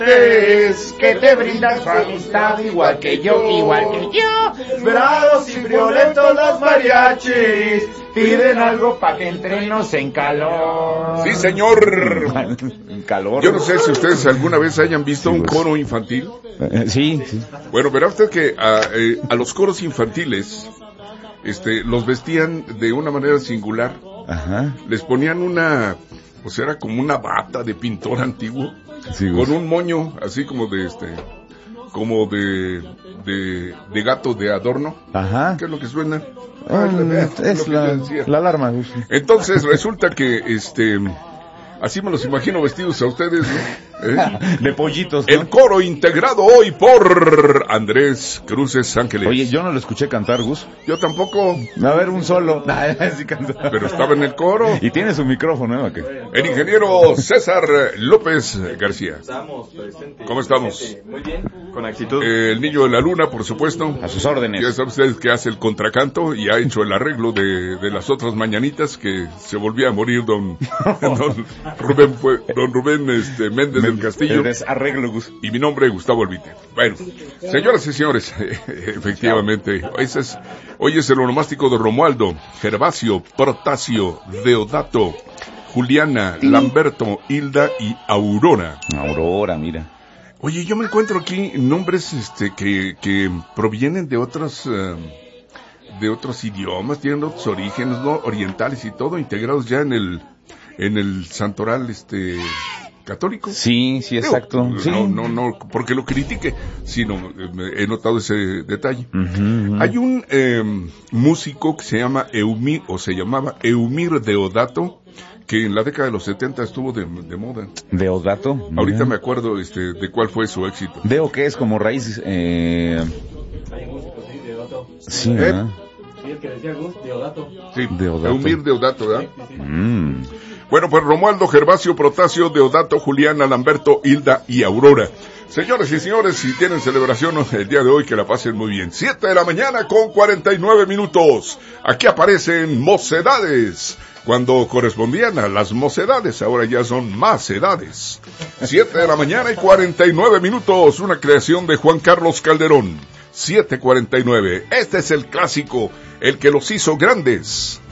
Que te brindan su amistad igual que yo. Bravos y violentos los mariachis piden algo pa' que entremos en calor. Sí, señor. En calor. Yo no sé si ustedes alguna vez hayan visto un coro infantil. Sí. Bueno, verá usted que a los coros infantiles los vestían de una manera singular. Ajá. Les ponían una, era como una bata de pintor antiguo, sí, con un moño así como de gato de adorno. Ajá. ¿Qué es lo que suena? Es la alarma, Gus. Entonces resulta que así me los imagino vestidos a ustedes, ¿no? De pollitos, ¿no? El coro integrado hoy por Andrés Cruces Ángeles. Oye, yo no lo escuché cantar, Gus. Yo tampoco. A ver, un solo. Sí cantó. Pero estaba en el coro. Y tiene su micrófono, ¿no? El ingeniero César López García. Estamos presentes. ¿Cómo estamos? Muy bien, con actitud. El niño de la luna, por supuesto. A sus órdenes. Ya saben ustedes que hace el contracanto y ha hecho el arreglo de las otras mañanitas que se volvía a morir don Rubén Méndez del Castillo. Arreglo, Gus. Y mi nombre es Gustavo Elvite. Bueno, señoras y señores, efectivamente, hoy es el onomástico de Romualdo, Gervasio, Protasio, Deodato, Juliana, Lamberto, Hilda y Aurora. Aurora, mira. Oye, yo me encuentro aquí nombres que provienen de otros idiomas, tienen otros orígenes, ¿no? Orientales y todo, integrados ya en el santoral católico. Sí, exacto. Digo, sí. No, porque lo critique, sino he notado ese detalle. Uh-huh. Hay un músico que se llamaba Eumir Deodato, que en la década de los 70 estuvo de moda. Deodato. Ahorita me acuerdo de cuál fue su éxito. Deo, que es como raíz. Hay músicos, sí, Deodato. Sí, ¿verdad? Sí, el que decía Gus, Deodato. Sí, Deodato. Eumir Deodato, ¿verdad? Sí. Bueno, pues Romualdo, Gervasio, Protasio, Deodato, Juliana, Lamberto, Hilda y Aurora. Señores y señores, si tienen celebración el día de hoy, que la pasen muy bien. 7 de la mañana con 49 minutos. Aquí aparecen mocedades. Cuando correspondían a las mocedades, ahora ya son más edades. 7 de la mañana y 49 minutos. Una creación de Juan Carlos Calderón. 7:49. Este es el clásico, el que los hizo grandes.